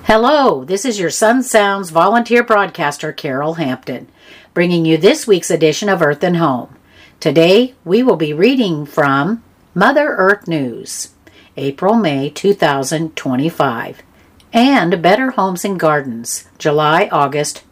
Hello, this is your Sun Sounds volunteer broadcaster, Carol Hampton, bringing you this week's edition of Earth and Home. Today, we will be reading from Mother Earth News, April-May 2025, and Better Homes and Gardens, July-August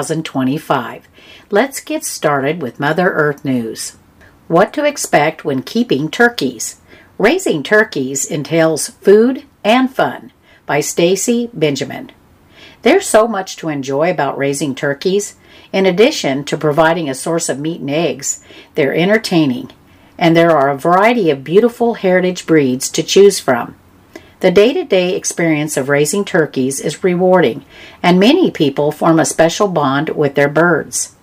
2025. Let's get started with Mother Earth News. What to expect when keeping turkeys. Raising turkeys entails food and fun. By Stacy Benjamin. There's so much to enjoy about raising turkeys. In addition to providing a source of meat and eggs, they're entertaining, and there are a variety of beautiful heritage breeds to choose from. The day-to-day experience of raising turkeys is rewarding, and many people form a special bond with their birds.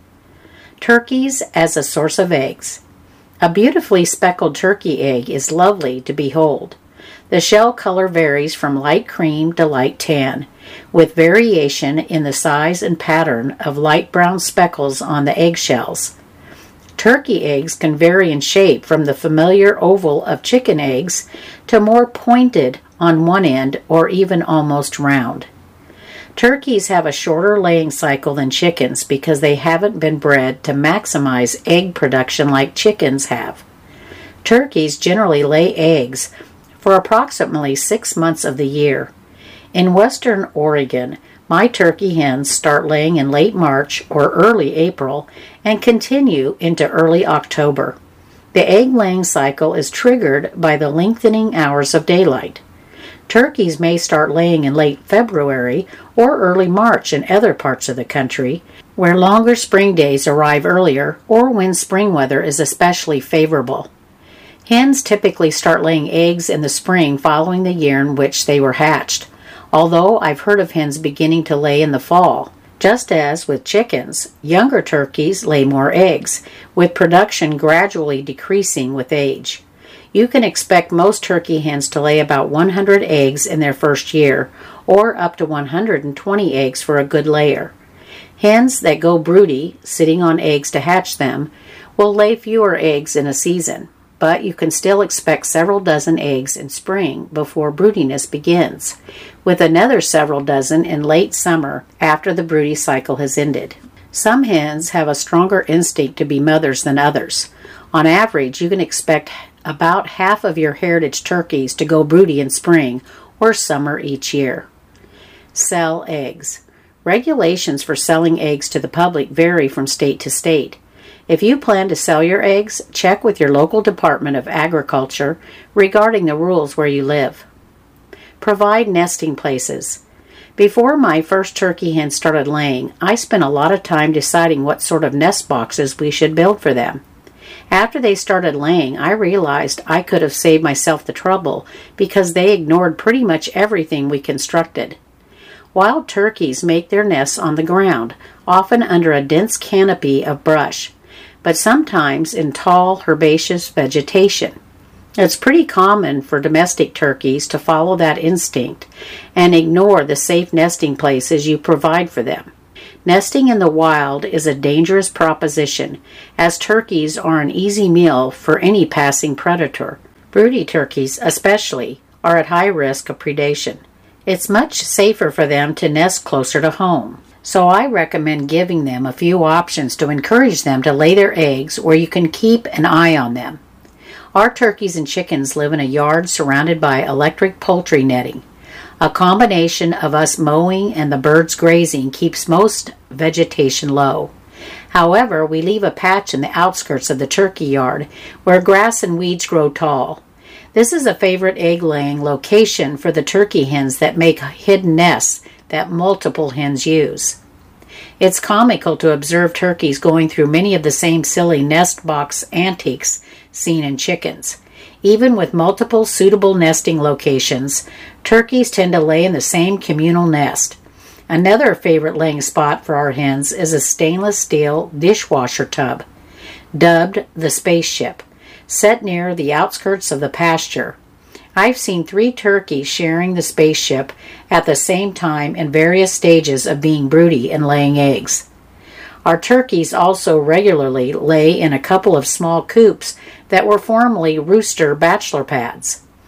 Turkeys as a source of eggs. A beautifully speckled turkey egg is lovely to behold. The shell color varies from light cream to light tan, with variation in the size and pattern of light brown speckles on the eggshells. Turkey eggs can vary in shape from the familiar oval of chicken eggs to more pointed on one end or even almost round. Turkeys have a shorter laying cycle than chickens because they haven't been bred to maximize egg production like chickens have. Turkeys generally lay eggs for approximately 6 months of the year. In western Oregon, my turkey hens start laying in late March or early April and continue into early October. The egg-laying cycle is triggered by the lengthening hours of daylight. Turkeys may start laying in late February or early March in other parts of the country, where longer spring days arrive earlier or when spring weather is especially favorable. Hens typically start laying eggs in the spring following the year in which they were hatched, although I've heard of hens beginning to lay in the fall. Just as with chickens, younger turkeys lay more eggs, with production gradually decreasing with age. You can expect most turkey hens to lay about 100 eggs in their first year, or up to 120 eggs for a good layer. Hens that go broody, sitting on eggs to hatch them, will lay fewer eggs in a season, but you can still expect several dozen eggs in spring before broodiness begins, with another several dozen in late summer after the broody cycle has ended. Some hens have a stronger instinct to be mothers than others. On average, you can expect about half of your heritage turkeys to go broody in spring or summer each year. Sell eggs. Regulations for selling eggs to the public vary from state to state. If you plan to sell your eggs, check with your local Department of Agriculture regarding the rules where you live. Provide nesting places. Before my first turkey hens started laying, I spent a lot of time deciding what sort of nest boxes we should build for them. After they started laying, I realized I could have saved myself the trouble because they ignored pretty much everything we constructed. Wild turkeys make their nests on the ground, often under a dense canopy of brush, but sometimes in tall herbaceous vegetation. It's pretty common for domestic turkeys to follow that instinct and ignore the safe nesting places you provide for them. Nesting in the wild is a dangerous proposition, as turkeys are an easy meal for any passing predator. Broody turkeys, especially, are at high risk of predation. It's much safer for them to nest closer to home. So I recommend giving them a few options to encourage them to lay their eggs where you can keep an eye on them. Our turkeys and chickens live in a yard surrounded by electric poultry netting. A combination of us mowing and the birds grazing keeps most vegetation low. However, we leave a patch in the outskirts of the turkey yard where grass and weeds grow tall. This is a favorite egg-laying location for the turkey hens that make hidden nests that multiple hens use. It's comical to observe turkeys going through many of the same silly nest box antics seen in chickens. Even with multiple suitable nesting locations, turkeys tend to lay in the same communal nest. Another favorite laying spot for our hens is a stainless steel dishwasher tub, dubbed the spaceship, set near the outskirts of the pasture. I've seen 3 turkeys sharing the spaceship at the same time in various stages of being broody and laying eggs. Our turkeys also regularly lay in a couple of small coops that were formerly rooster bachelor pads.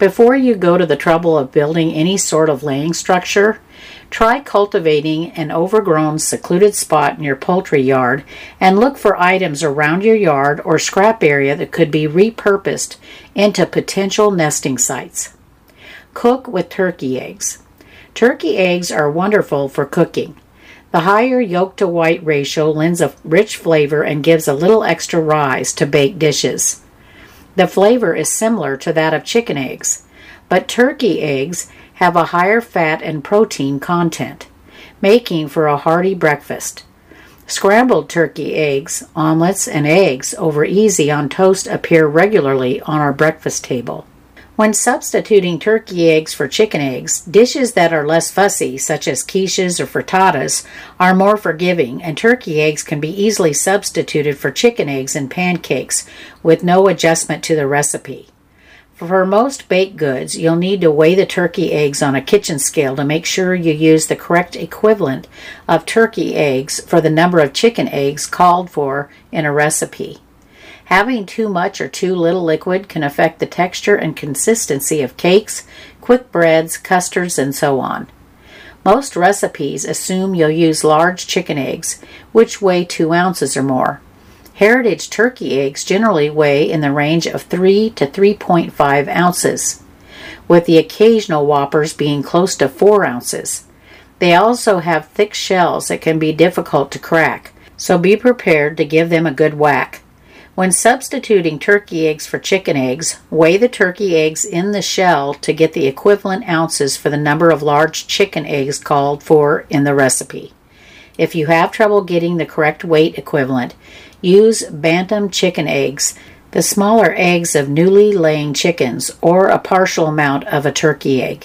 Before you go to the trouble of building any sort of laying structure, try cultivating an overgrown, secluded spot in your poultry yard and look for items around your yard or scrap area that could be repurposed into potential nesting sites. Cook with turkey eggs. Turkey eggs are wonderful for cooking. The higher yolk to white ratio lends a rich flavor and gives a little extra rise to baked dishes. The flavor is similar to that of chicken eggs, but turkey eggs have a higher fat and protein content, making for a hearty breakfast. Scrambled turkey eggs, omelets, and eggs over easy on toast appear regularly on our breakfast table. When substituting turkey eggs for chicken eggs, dishes that are less fussy, such as quiches or frittatas, are more forgiving, and turkey eggs can be easily substituted for chicken eggs in pancakes with no adjustment to the recipe. For most baked goods, you'll need to weigh the turkey eggs on a kitchen scale to make sure you use the correct equivalent of turkey eggs for the number of chicken eggs called for in a recipe. Having too much or too little liquid can affect the texture and consistency of cakes, quick breads, custards, and so on. Most recipes assume you'll use large chicken eggs, which weigh 2 ounces or more. Heritage turkey eggs generally weigh in the range of 3 to 3.5 ounces, with the occasional whoppers being close to 4 ounces. They also have thick shells that can be difficult to crack, so be prepared to give them a good whack. When substituting turkey eggs for chicken eggs, weigh the turkey eggs in the shell to get the equivalent ounces for the number of large chicken eggs called for in the recipe. If you have trouble getting the correct weight equivalent, use bantam chicken eggs, the smaller eggs of newly laying chickens, or a partial amount of a turkey egg.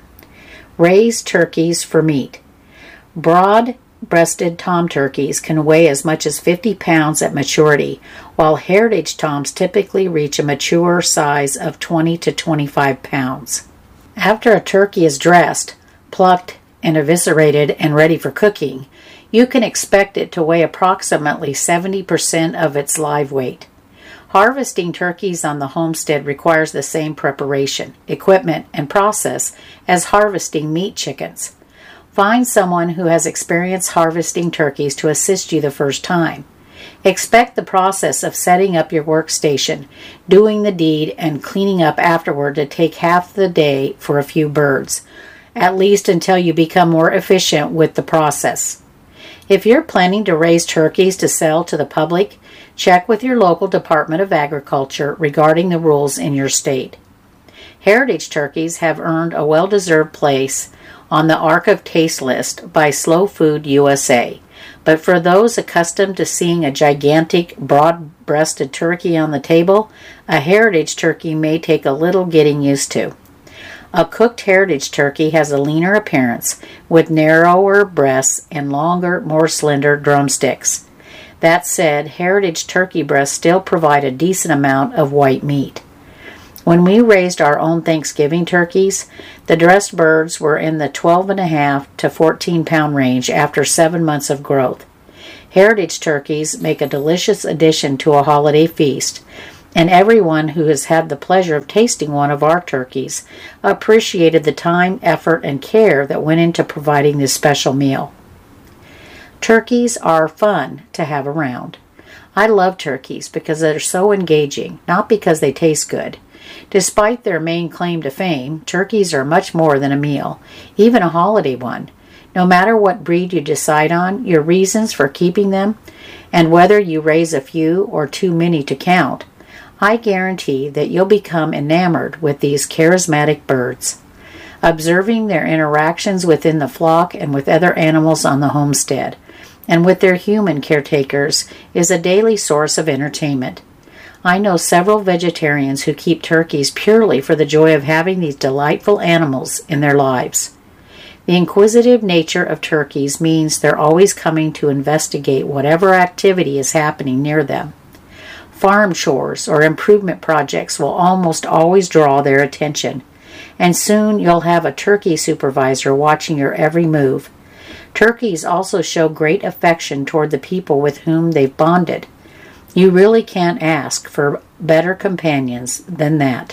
Raised turkeys for meat. Broad-breasted tom turkeys can weigh as much as 50 pounds at maturity, while heritage toms typically reach a mature size of 20 to 25 pounds. After a turkey is dressed, plucked, and eviscerated and ready for cooking, you can expect it to weigh approximately 70% of its live weight. Harvesting turkeys on the homestead requires the same preparation, equipment, and process as harvesting meat chickens. Find someone who has experience harvesting turkeys to assist you the first time. Expect the process of setting up your workstation, doing the deed, and cleaning up afterward to take half the day for a few birds, at least until you become more efficient with the process. If you're planning to raise turkeys to sell to the public, check with your local Department of Agriculture regarding the rules in your state. Heritage turkeys have earned a well-deserved place on the Ark of Taste list by Slow Food USA, but for those accustomed to seeing a gigantic, broad-breasted turkey on the table, a heritage turkey may take a little getting used to. A cooked heritage turkey has a leaner appearance, with narrower breasts and longer, more slender drumsticks. That said, heritage turkey breasts still provide a decent amount of white meat. When we raised our own Thanksgiving turkeys, the dressed birds were in the 12.5 to 14 pound range after 7 months of growth. Heritage turkeys make a delicious addition to a holiday feast, and everyone who has had the pleasure of tasting one of our turkeys appreciated the time, effort, and care that went into providing this special meal. Turkeys are fun to have around. I love turkeys because they're so engaging, not because they taste good. Despite their main claim to fame, turkeys are much more than a meal, even a holiday one. No matter what breed you decide on, your reasons for keeping them, and whether you raise a few or too many to count, I guarantee that you'll become enamored with these charismatic birds. Observing their interactions within the flock and with other animals on the homestead, and with their human caretakers, is a daily source of entertainment. I know several vegetarians who keep turkeys purely for the joy of having these delightful animals in their lives. The inquisitive nature of turkeys means they're always coming to investigate whatever activity is happening near them. Farm chores or improvement projects will almost always draw their attention, and soon you'll have a turkey supervisor watching your every move. Turkeys also show great affection toward the people with whom they've bonded. You really can't ask for better companions than that.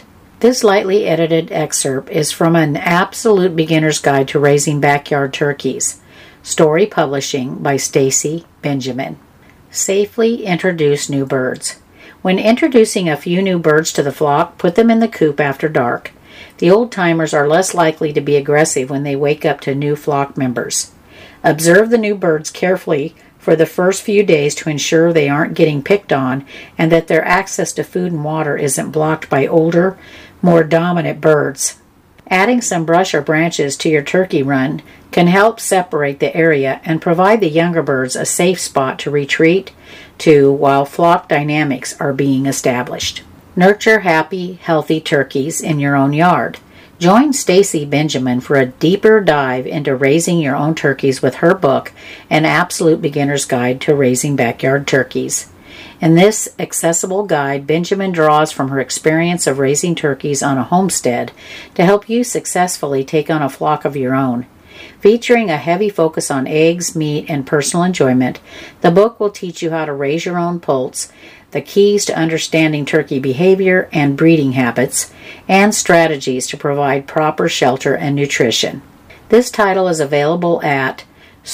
This lightly edited excerpt is from An Absolute Beginner's Guide to Raising Backyard Turkeys. Story Publishing by Stacy Benjamin. Safely introduce new birds. When introducing a few new birds to the flock, put them in the coop after dark. The old-timers are less likely to be aggressive when they wake up to new flock members. Observe the new birds carefully for the first few days to ensure they aren't getting picked on and that their access to food and water isn't blocked by older, more dominant birds. Adding some brush or branches to your turkey run can help separate the area and provide the younger birds a safe spot to retreat to while flock dynamics are being established. Nurture happy, healthy turkeys in your own yard. Join Stacy Benjamin for a deeper dive into raising your own turkeys with her book, An Absolute Beginner's Guide to Raising Backyard Turkeys. In this accessible guide, Benjamin draws from her experience of raising turkeys on a homestead to help you successfully take on a flock of your own. Featuring a heavy focus on eggs, meat, and personal enjoyment, the book will teach you how to raise your own poults, the keys to understanding turkey behavior and breeding habits, and strategies to provide proper shelter and nutrition. This title is available at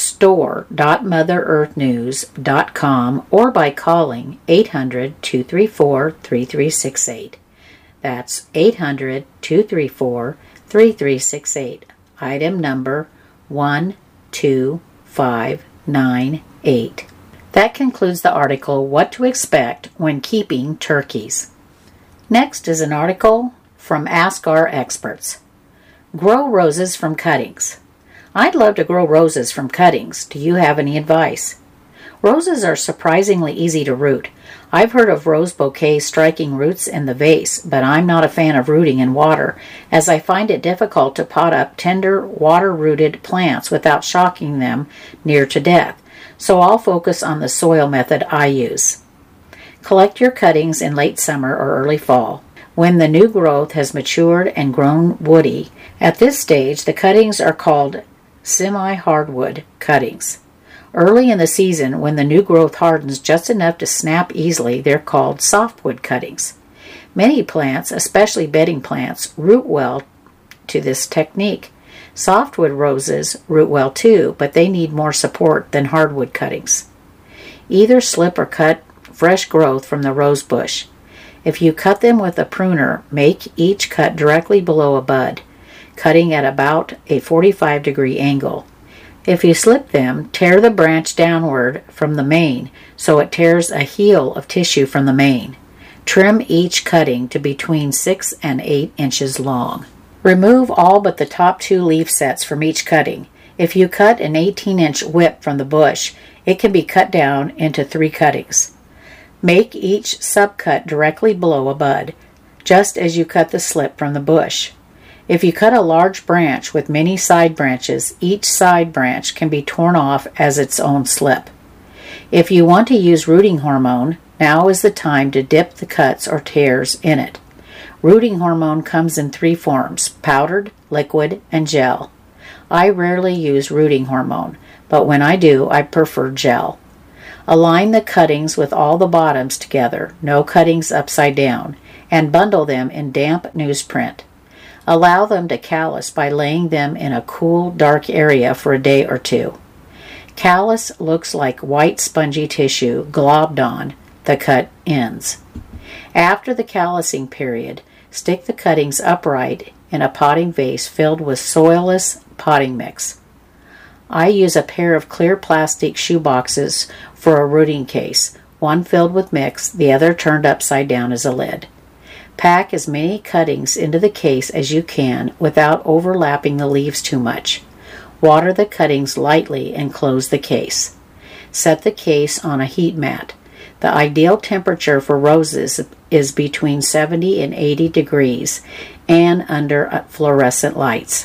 store.motherearthnews.com or by calling 800-234-3368. That's 800-234-3368. Item number 12598. That concludes the article, What to Expect When Keeping Turkeys. Next is an article from Ask Our Experts. Grow roses from cuttings. I'd love to grow roses from cuttings. Do you have any advice? Roses are surprisingly easy to root. I've heard of rose bouquets striking roots in the vase, but I'm not a fan of rooting in water, as I find it difficult to pot up tender, water-rooted plants without shocking them near to death. So I'll focus on the soil method I use. Collect your cuttings in late summer or early fall, when the new growth has matured and grown woody. At this stage, the cuttings are called semi-hardwood cuttings. Early in the season, when the new growth hardens just enough to snap easily, they're called softwood cuttings. Many plants, especially bedding plants, root well to this technique. Softwood roses root well too, but they need more support than hardwood cuttings. Either slip or cut fresh growth from the rose bush. If you cut them with a pruner, make each cut directly below a bud, cutting at about a 45-degree angle. If you slip them, tear the branch downward from the main so it tears a heel of tissue from the main. Trim each cutting to between 6 and 8 inches long. Remove all but the top 2 leaf sets from each cutting. If you cut an 18-inch whip from the bush, it can be cut down into 3 cuttings. Make each subcut directly below a bud, just as you cut the slip from the bush. If you cut a large branch with many side branches, each side branch can be torn off as its own slip. If you want to use rooting hormone, now is the time to dip the cuts or tears in it. Rooting hormone comes in 3 forms: powdered, liquid, and gel. I rarely use rooting hormone, but when I do, I prefer gel. Align the cuttings with all the bottoms together, no cuttings upside down, and bundle them in damp newsprint. Allow them to callus by laying them in a cool, dark area for a day or 2. Callus looks like white spongy tissue globbed on the cut ends. After the callusing period, stick the cuttings upright in a potting vase filled with soilless potting mix. I use a pair of clear plastic shoe boxes for a rooting case, one filled with mix, the other turned upside down as a lid. Pack as many cuttings into the case as you can without overlapping the leaves too much. Water the cuttings lightly and close the case. Set the case on a heat mat. The ideal temperature for roses is between 70 and 80 degrees and under fluorescent lights.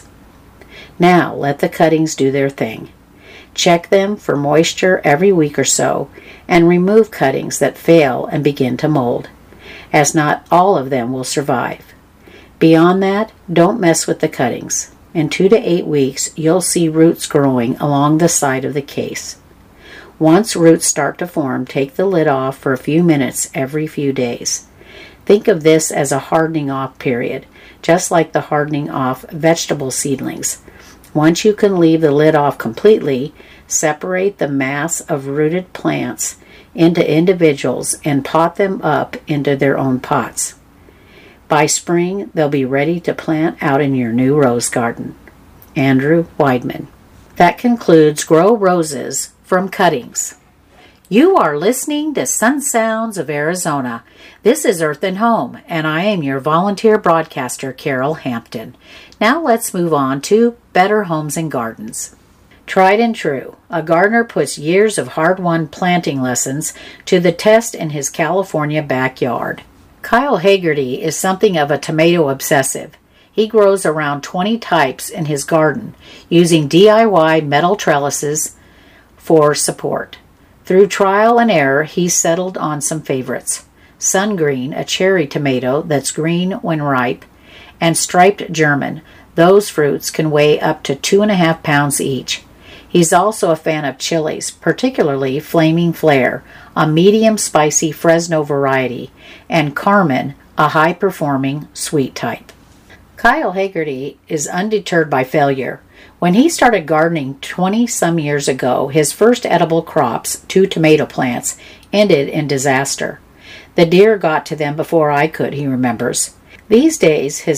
Now let the cuttings do their thing. Check them for moisture every week or so and remove cuttings that fail and begin to mold, as not all of them will survive. Beyond that, don't mess with the cuttings. In 2 to 8 weeks, you'll see roots growing along the side of the case. Once roots start to form, take the lid off for a few minutes every few days. Think of this as a hardening off period, just like the hardening off vegetable seedlings. Once you can leave the lid off completely, separate the mass of rooted plants into individuals and pot them up into their own pots. By spring, they'll be ready to plant out in your new rose garden. Andrew Weidman. That concludes Grow Roses from Cuttings. You are listening to Sun Sounds of Arizona. This is Earth and Home, and I am your volunteer broadcaster, Carol Hampton. Now let's move on to Better Homes and Gardens. Tried and true, a gardener puts years of hard-won planting lessons to the test in his California backyard. Kyle Hagerty is something of a tomato obsessive. He grows around 20 types in his garden, using DIY metal trellises for support. Through trial and error, he's settled on some favorites. Sungreen, a cherry tomato that's green when ripe, and striped German. Those fruits can weigh up to 2.5 pounds each. He's also a fan of chilies, particularly Flaming Flare, a medium spicy Fresno variety, and Carmen, a high-performing sweet type. Kyle Hagerty is undeterred by failure. When he started gardening 20-some years ago, his first edible crops, 2 tomato plants, ended in disaster. The deer got to them before I could, he remembers. These days, his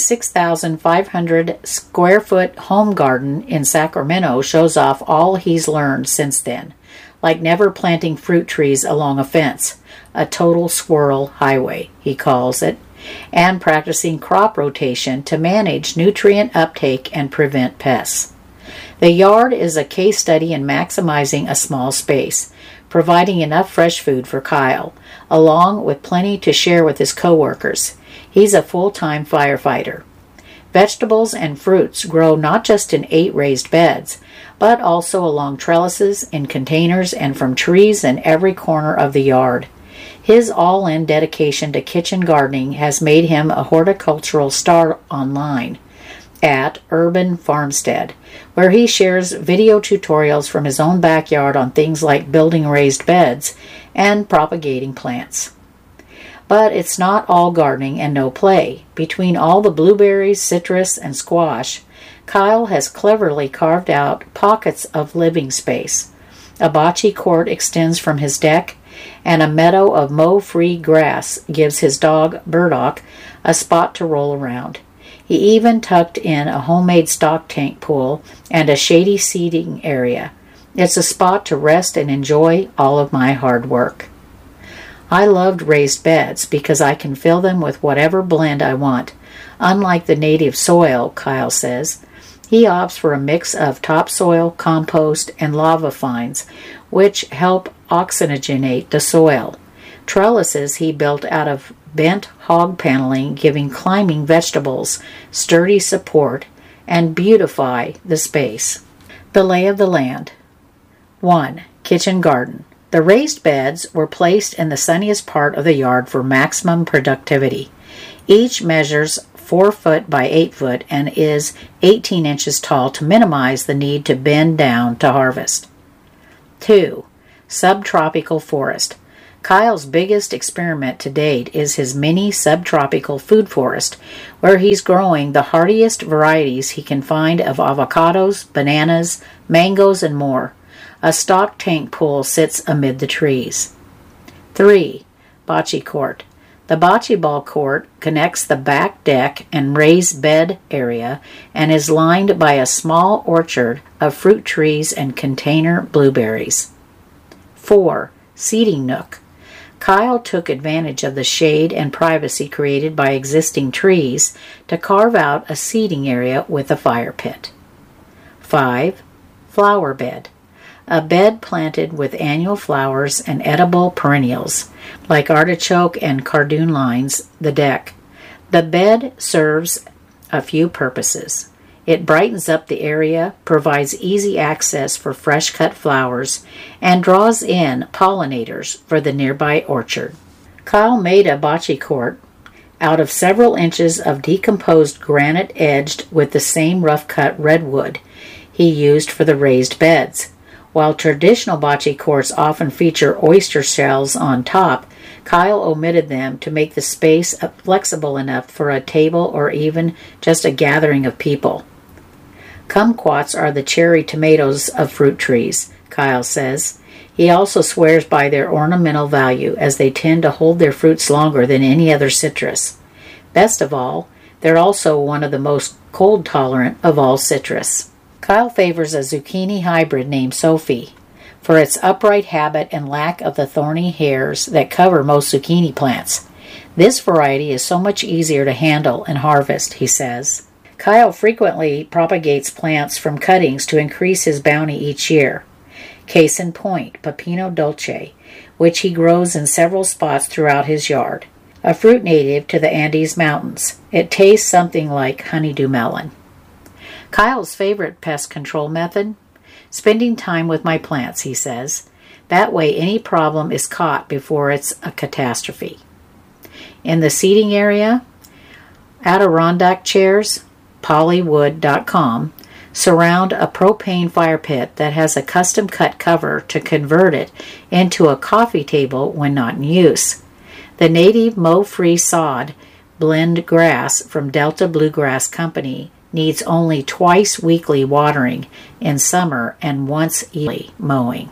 6,500 square foot home garden in Sacramento shows off all he's learned since then, like never planting fruit trees along a fence, a total squirrel highway, he calls it, and practicing crop rotation to manage nutrient uptake and prevent pests. The yard is a case study in maximizing a small space, providing enough fresh food for Kyle, along with plenty to share with his coworkers. He's a full-time firefighter. Vegetables and fruits grow not just in 8 raised beds, but also along trellises, in containers, and from trees in every corner of the yard. His all-in dedication to kitchen gardening has made him a horticultural star online at Urban Farmstead, where he shares video tutorials from his own backyard on things like building raised beds and propagating plants. But it's not all gardening and no play. Between all the blueberries, citrus, and squash, Kyle has cleverly carved out pockets of living space. A bocce court extends from his deck, and a meadow of mow-free grass gives his dog, Burdock, a spot to roll around. He even tucked in a homemade stock tank pool and a shady seating area. It's a spot to rest and enjoy all of my hard work. I loved raised beds because I can fill them with whatever blend I want. Unlike the native soil, Kyle says, he opts for a mix of topsoil, compost, and lava fines, which help oxygenate the soil. Trellises he built out of bent hog paneling, giving climbing vegetables sturdy support and beautify the space. The lay of the land. 1. Kitchen garden. The raised beds were placed in the sunniest part of the yard for maximum productivity. Each measures 4 foot by 8 foot and is 18 inches tall to minimize the need to bend down to harvest. 2. Subtropical forest. Kyle's biggest experiment to date is his mini subtropical food forest, where he's growing the hardiest varieties he can find of avocados, bananas, mangoes, and more. A stock tank pool sits amid the trees. 3. Bocce court. The bocce ball court connects the back deck and raised bed area and is lined by a small orchard of fruit trees and container blueberries. 4. Seating nook. Kyle took advantage of the shade and privacy created by existing trees to carve out a seating area with a fire pit. 5. Flower bed. A bed planted with annual flowers and edible perennials, like artichoke and cardoon lines the deck. The bed serves a few purposes. It brightens up the area, provides easy access for fresh-cut flowers, and draws in pollinators for the nearby orchard. Kyle made a bocce court out of several inches of decomposed granite edged with the same rough-cut redwood he used for the raised beds. While traditional bocce courts often feature oyster shells on top, Kyle omitted them to make the space flexible enough for a table or even just a gathering of people. Kumquats are the cherry tomatoes of fruit trees, Kyle says. He also swears by their ornamental value, as they tend to hold their fruits longer than any other citrus. Best of all, they're also one of the most cold-tolerant of all citrus. Kyle favors a zucchini hybrid named Sophie for its upright habit and lack of the thorny hairs that cover most zucchini plants. This variety is so much easier to handle and harvest, he says. Kyle frequently propagates plants from cuttings to increase his bounty each year. Case in point, Pepino Dolce, which he grows in several spots throughout his yard. A fruit native to the Andes Mountains. It tastes something like honeydew melon. Kyle's favorite pest control method? Spending time with my plants, he says. That way any problem is caught before it's a catastrophe. In the seating area, Adirondack chairs, Polywood.com, surround a propane fire pit that has a custom-cut cover to convert it into a coffee table when not in use. The native mow-free sod blend grass from Delta Bluegrass Company needs only twice weekly watering in summer and once yearly mowing.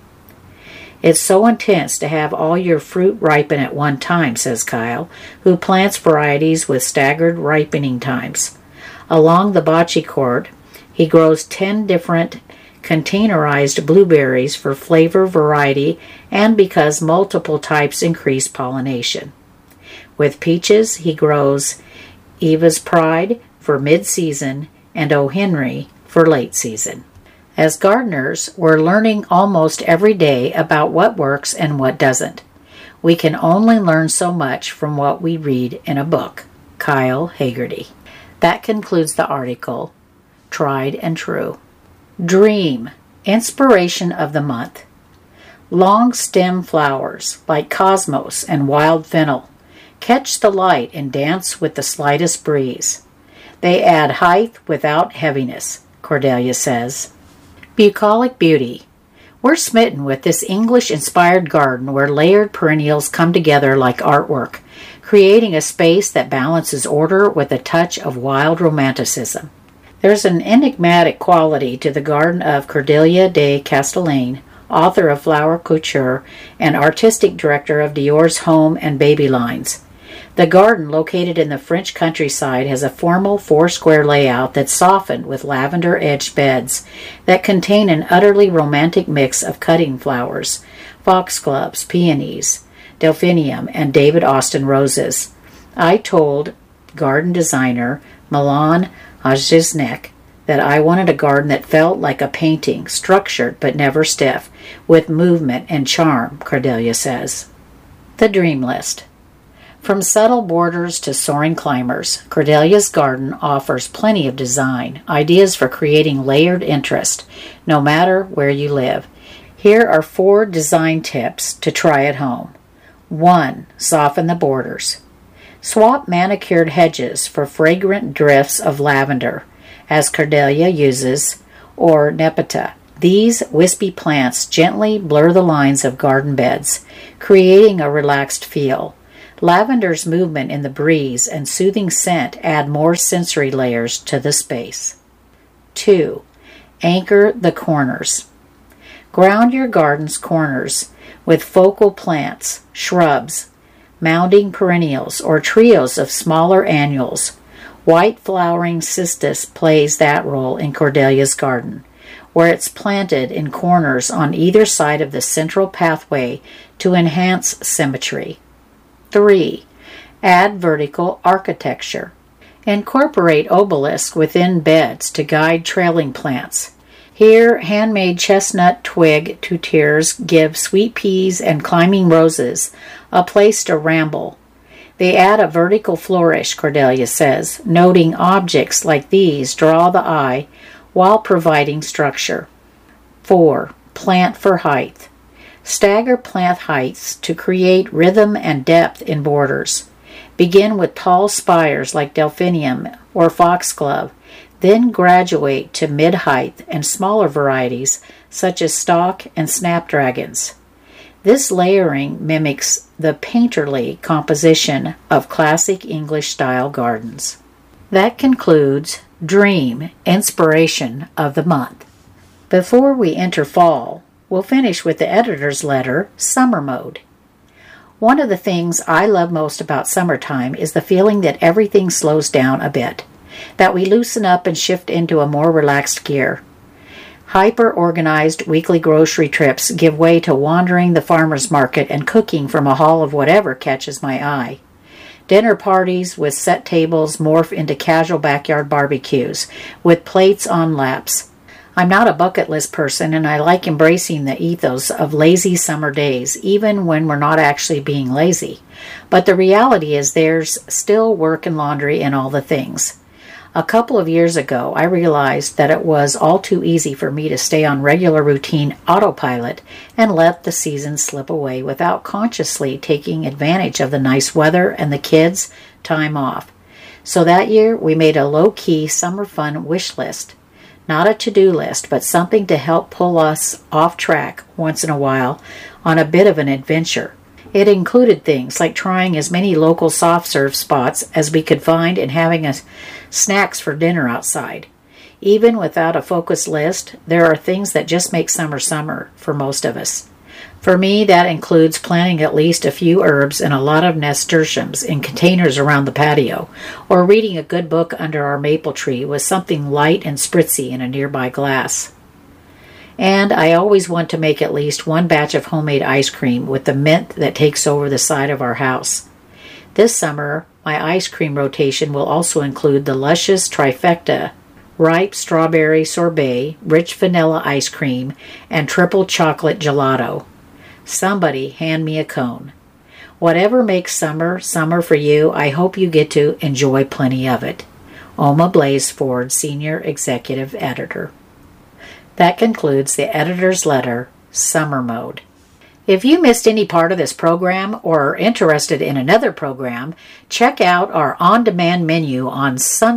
It's so intense to have all your fruit ripen at one time, says Kyle, who plants varieties with staggered ripening times. Along the bocce court, he grows 10 different containerized blueberries for flavor, variety, and because multiple types increase pollination. With peaches, he grows Eva's Pride for mid-season and O. Henry for late season. As gardeners, we're learning almost every day about what works and what doesn't. We can only learn so much from what we read in a book. Kyle Hagerty. That concludes the article, Tried and True. Dream, inspiration of the month. Long stem flowers, like cosmos and wild fennel, catch the light and dance with the slightest breeze. They add height without heaviness, Cordelia says. Bucolic beauty. We're smitten with this English-inspired garden where layered perennials come together like artwork, creating a space that balances order with a touch of wild romanticism. There's an enigmatic quality to the garden of Cordelia de Castellane, author of Flower Couture and artistic director of Dior's home and baby lines. The garden, located in the French countryside, has a formal 4-square layout that's softened with lavender-edged beds that contain an utterly romantic mix of cutting flowers, foxgloves, peonies, delphinium, and David Austin roses. I told garden designer Milan Ajiznek that I wanted a garden that felt like a painting, structured but never stiff, with movement and charm, Cordelia says. The Dream List. From subtle borders to soaring climbers, Cordelia's garden offers plenty of design, ideas for creating layered interest, no matter where you live. Here are 4 design tips to try at home. 1. Soften the borders. Swap manicured hedges for fragrant drifts of lavender, as Cordelia uses, or nepeta. These wispy plants gently blur the lines of garden beds, creating a relaxed feel. Lavender's movement in the breeze and soothing scent add more sensory layers to the space. 2. Anchor the corners. Ground your garden's corners with focal plants, shrubs, mounding perennials, or trios of smaller annuals. White flowering cistus plays that role in Cordelia's garden, where it's planted in corners on either side of the central pathway to enhance symmetry. 3. Add vertical architecture. Incorporate obelisks within beds to guide trailing plants. Here, handmade chestnut twig tuteers give sweet peas and climbing roses a place to ramble. They add a vertical flourish, Cordelia says, noting objects like these draw the eye while providing structure. 4. Plant for height. Stagger plant heights to create rhythm and depth in borders. Begin with tall spires like delphinium or foxglove, then graduate to mid-height and smaller varieties such as stock and snapdragons. This layering mimics the painterly composition of classic English-style gardens. That concludes Dream Inspiration of the Month. Before we enter fall, we'll finish with the editor's letter, Summer Mode. One of the things I love most about summertime is the feeling that everything slows down a bit, that we loosen up and shift into a more relaxed gear. Hyper-organized weekly grocery trips give way to wandering the farmer's market and cooking from a haul of whatever catches my eye. Dinner parties with set tables morph into casual backyard barbecues, with plates on laps. I'm not a bucket list person, and I like embracing the ethos of lazy summer days, even when we're not actually being lazy. But the reality is there's still work and laundry and all the things. A couple of years ago, I realized that it was all too easy for me to stay on regular routine autopilot and let the season slip away without consciously taking advantage of the nice weather and the kids' time off. So that year, we made a low-key summer fun wish list. Not a to-do list, but something to help pull us off track once in a while on a bit of an adventure. It included things like trying as many local soft-serve spots as we could find and having snacks for dinner outside. Even without a focused list, there are things that just make summer summer for most of us. For me, that includes planting at least a few herbs and a lot of nasturtiums in containers around the patio, or reading a good book under our maple tree with something light and spritzy in a nearby glass. And I always want to make at least one batch of homemade ice cream with the mint that takes over the side of our house. This summer, my ice cream rotation will also include the luscious trifecta: ripe strawberry sorbet, rich vanilla ice cream, and triple chocolate gelato. Somebody hand me a cone. Whatever makes summer summer for you, I hope you get to enjoy plenty of it. Oma Blazeford, Senior Executive Editor. That concludes the editor's letter, Summer Mode. If you missed any part of this program or are interested in another program, check out our on-demand menu on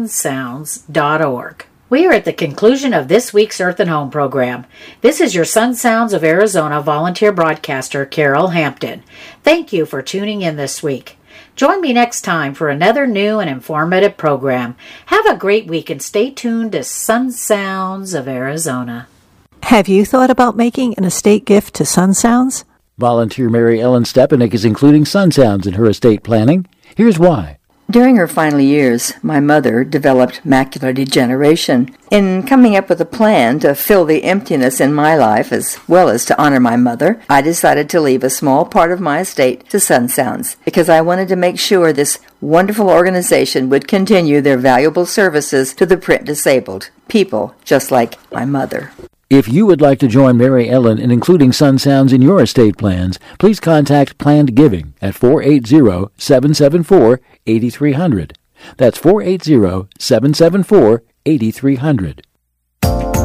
sunsounds.org. We are at the conclusion of this week's Earth and Home program. This is your Sun Sounds of Arizona volunteer broadcaster, Carol Hampton. Thank you for tuning in this week. Join me next time for another new and informative program. Have a great week and stay tuned to Sun Sounds of Arizona. Have you thought about making an estate gift to Sun Sounds? Volunteer Mary Ellen Stepanek is including Sun Sounds in her estate planning. Here's why. During her final years, my mother developed macular degeneration. In coming up with a plan to fill the emptiness in my life as well as to honor my mother, I decided to leave a small part of my estate to Sun Sounds because I wanted to make sure this wonderful organization would continue their valuable services to the print disabled, people just like my mother. If you would like to join Mary Ellen in including Sun Sounds in your estate plans, please contact Planned Giving at 480-774-8300. That's 480-774-8300.